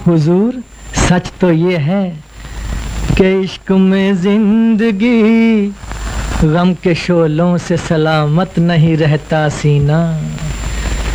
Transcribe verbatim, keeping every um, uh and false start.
हुजूर सच तो ये है कि इश्क में जिंदगी गम के शोलों से सलामत नहीं रहता सीना।